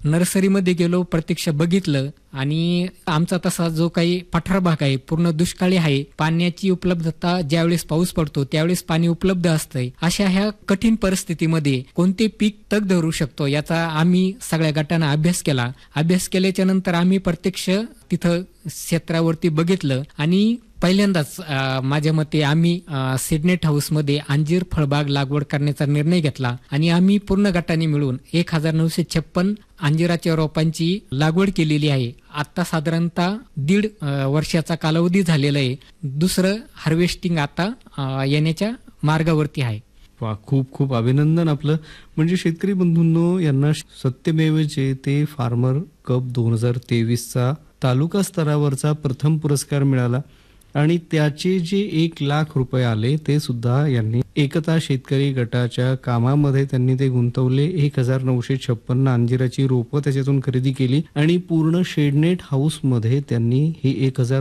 नर्सरीमध्ये गेलो, प्रत्यक्ष बघितलं आणि आमचा तसा जो काही पठार भाग आहे पूर्ण दुष्काळी आहे. पाण्याची उपलब्धता ज्यावेळेस पाऊस पडतो त्यावेळेस पाणी उपलब्ध असतंय. अशा ह्या कठीण परिस्थितीमध्ये कोणते पीक तग धरू शकतो याचा आम्ही सगळ्या गटांना अभ्यास केला. अभ्यास केल्याच्या नंतर आम्ही प्रत्यक्ष तिथं क्षेत्रावरती बघितलं आणि पहिल्यांदाच माझ्या मते आम्ही सिडनेट हाऊसमध्ये अंजीर फळबाग लागवड करण्याचा निर्णय घेतला आणि आम्ही पूर्ण गटाने मिळून 1956 अंजिराच्या रोपांची लागवड केलेली आहे. आता साधारणतः 1.5 वर्षाचा कालावधी झालेला आहे. दुसरं हार्वेस्टिंग आता येण्याच्या मार्गावरती आहे. वा, खूप खूप अभिनंदन आपलं. म्हणजे शेतकरी बंधूंनो, यांना सत्यमेव जयते फार्मर कप 2023चा तालुका स्तरावरचा प्रथम पुरस्कार मिळाला आणि त्याचे जे 1 लाख रुपये आले ते सुद्धा यांनी एकता शेतकरी गटाच्या कामामध्ये त्यांनी ते गुंतवले. 1956 अंजिराची रोपं त्याच्यातून खरेदी केली आणि पूर्ण शेडनेट हाऊस मध्ये त्यांनी ही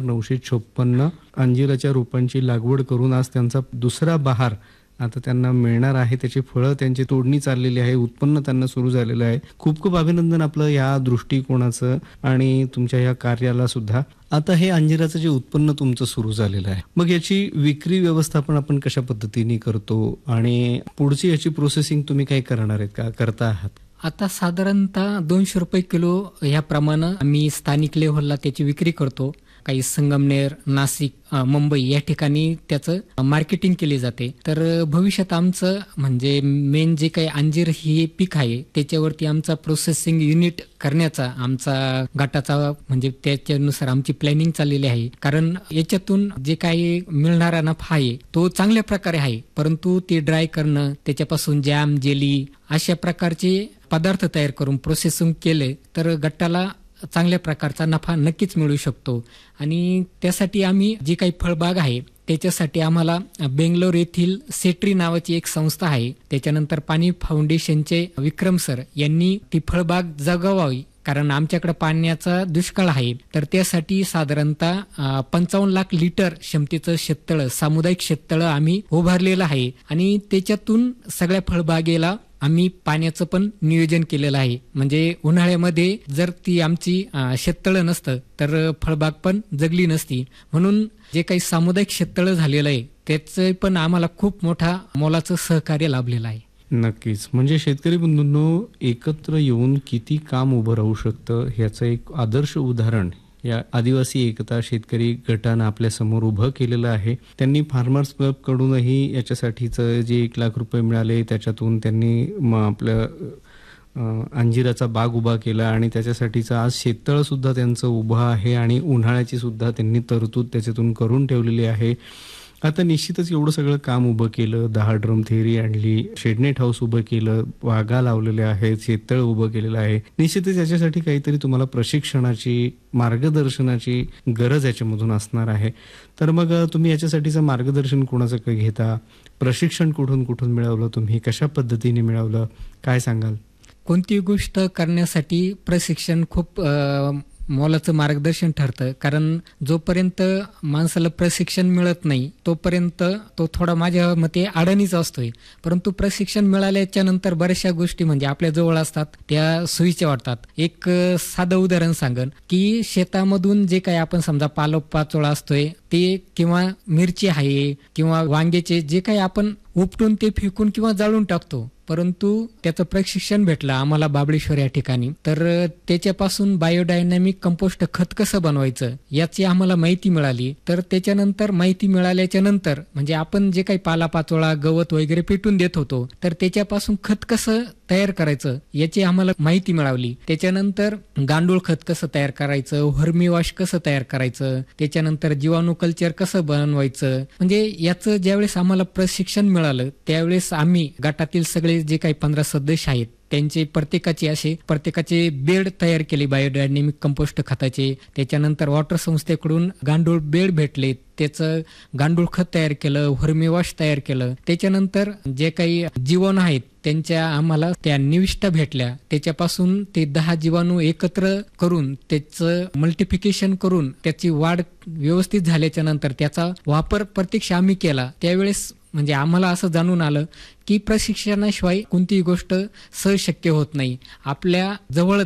1956 अंजिराच्या रोपांची लागवड करून आज त्यांचा दुसरा बहार आता त्यांना मिळणार आहे. त्याची फळं त्यांची तोडणी चाललेली आहे, उत्पन्न त्यांना सुरू झालेलं आहे. खूप खूप अभिनंदन आपलं या दृष्टिकोनाचं आणि तुमच्या या कार्याला सुद्धा. आता हे अंजिराचं जे उत्पन्न तुमचं सुरू झालेलं आहे, मग याची विक्री व्यवस्थापन आपण कशा पद्धतीने करतो आणि पुढची याची प्रोसेसिंग तुम्ही काही करणार आहेत का, करता आहात? आता साधारणतः 200 रुपये किलो याप्रमाणे आम्ही स्थानिक लेव्हलला त्याची विक्री करतो. काही संगमनेर, नाशिक, मुंबई या ठिकाणी त्याचं मार्केटिंग केली जाते. तर भविष्यात आमचं म्हणजे मेन जे काही अंजीर हे पीक आहे त्याच्यावरती आमचा प्रोसेसिंग युनिट करण्याचा आमचा गटाचा म्हणजे त्याच्यानुसार आमची प्लॅनिंग चाललेली आहे. कारण याच्यातून जे काही मिळणारा नफा आहे तो चांगल्या प्रकारे आहे, परंतु ते ड्राय करणं, त्याच्यापासून जॅम, जेली अशा प्रकारचे पदार्थ तयार करून प्रोसेसिंग केले तर गटाला चांगल्या प्रकारचा नफा नक्कीच मिळू शकतो. आणि त्यासाठी आम्ही जी काही फळबाग आहे त्याच्यासाठी आम्हाला बेंगलोर येथील सेट्री नावाची एक संस्था आहे, त्याच्यानंतर पाणी फाउंडेशनचे विक्रम सर यांनी ती फळबाग जगवावी, कारण आमच्याकडे पाण्याचा दुष्काळ आहे. तर त्यासाठी साधारणतः 55 लाख लिटर क्षमतेचं शेततळं, सामुदायिक शेततळं आम्ही उभारलेलं आहे आणि त्याच्यातून सगळ्या फळबागेला आम्ही पाण्याचं पण नियोजन केलेलं आहे. म्हणजे उन्हाळ्यामध्ये जर ती आमची शेततळं नसतं तर फळबाग पण जगली नसती. म्हणून जे काही सामुदायिक शेततळं झालेलं आहे त्याचं पण आम्हाला खूप मोठा मोलाचं सहकार्य लाभलेलं आहे. नक्कीच. म्हणजे शेतकरी बंधूंनो, एकत्र येऊन किती काम उभं राहू शकतं ह्याचं एक आदर्श उदाहरण या आदिवासी एकता शेतकरी गटानं आपल्या समोर उभं केलेलं आहे. त्यांनी फार्मर्स क्लब कडूनही याच्यासाठीचं जे 1 लाख रुपये मिळाले त्याच्यातून त्यांनी आपलं अंजिराचा बाग उभा केला आणि त्याच्यासाठीचं आज शेततळं सुद्धा त्यांचं उभं आहे आणि उन्हाळ्याची सुद्धा त्यांनी तरतूद त्याच्यातून करून ठेवलेली आहे. आता निश्चितच एवढं सगळं काम उभं केलं, 10 ड्रम थेअरी आणली, शेडनेट हाऊस उभं केलं, बागा लावलेल्या आहेत, शेततळ उभं केलेलं आहे. निश्चितच याच्यासाठी काहीतरी तुम्हाला प्रशिक्षणाची, मार्गदर्शनाची गरज याच्यामधून असणार आहे. तर मग तुम्ही याच्यासाठीचं मार्गदर्शन कोणाचं घेता, प्रशिक्षण कुठून मिळवलं, तुम्ही कशा पद्धतीने मिळवलं, काय सांगाल? कोणती गोष्ट करण्यासाठी प्रशिक्षण खूप मोलाचं मार्गदर्शन ठरतं. कारण जोपर्यंत माणसाला प्रशिक्षण मिळत नाही तोपर्यंत तो थोडा माझ्या मते अडणीच असतोय. परंतु प्रशिक्षण मिळाल्याच्या नंतर बऱ्याचशा गोष्टी म्हणजे आपल्या जवळ असतात त्या सोयीच्या वाटतात. एक साधं उदाहरण सांगन की शेतामधून जे काही आपण समजा पाचोळा असतोय ते किंवा मिरची आहे किंवा वांग्याचे जे काही आपण उपटून ते फेकून किंवा जाळून टाकतो, परंतु त्याचं प्रशिक्षण भेटलं आम्हाला बाबळेश्वर या ठिकाणी. तर त्याच्यापासून बायोडायनॅमिक कंपोस्ट खत कसं बनवायचं याची आम्हाला माहिती मिळाली. तर त्याच्यानंतर माहिती मिळाल्याच्या नंतर म्हणजे आपण जे काही पालापाचोळा, गवत वगैरे पेटून देत होतो तर त्याच्यापासून खत कसं तयार करायचं याची आम्हाला माहिती मिळाली. त्याच्यानंतर गांडूळ खत कसं तयार करायचं, व्हर्मी वॉश कसं तयार करायचं, त्याच्यानंतर जीवाणू कल्चर कसं बनवायचं. म्हणजे याचं ज्यावेळेस आम्हाला प्रशिक्षण मिळालं त्यावेळेस आम्ही गटातील सगळे जे काही 15 सदस्य आहेत त्यांचे प्रत्येकाचे बेड तयार केले बायोडायनॅमिक कंपोस्ट खताचे. त्याच्यानंतर वॉटर संस्थेकडून गांडूळ बेड भेटले, त्याचं गांडूळ खत तयार केलं, व्हर्मी वॉश तयार केलं. त्याच्यानंतर जे काही जीवाणू आहेत त्यांच्या आम्हाला त्या निविष्ठा भेटल्या, त्याच्यापासून ते 10 जीवाणू एकत्र करून त्याचं मल्टिफिकेशन करून त्याची वाढ व्यवस्थित झाल्याच्या नंतर त्याचा वापर प्रत्यक्ष आम्ही केला. त्यावेळेस म्हणजे आम्हाला असं जाणून आलं की प्रशिक्षणाशिवाय कोणतीही गोष्ट सहज शक्य होत नाही. आपल्या जवळ